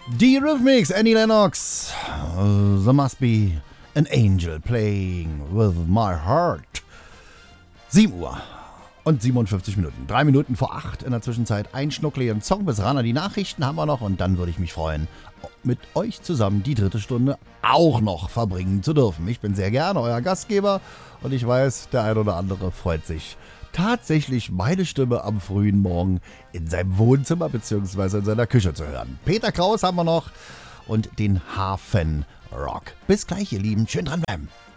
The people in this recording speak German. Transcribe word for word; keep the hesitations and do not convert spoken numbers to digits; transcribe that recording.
Die Rhythmics, Annie Lennox. Uh, there must be an angel playing with my heart. sieben Uhr und siebenundfünfzig Minuten. Drei Minuten vor acht in der Zwischenzeit. Ein schnuckligen Song bis ran. Die Nachrichten haben wir noch und dann würde ich mich freuen, mit euch zusammen die dritte Stunde auch noch verbringen zu dürfen. Ich bin sehr gerne euer Gastgeber und ich weiß, der ein oder andere freut sich tatsächlich, meine Stimme am frühen Morgen in seinem Wohnzimmer bzw. in seiner Küche zu hören. Peter Kraus haben wir noch und den Hafenrock. Bis gleich, ihr Lieben. Schön dranbleiben.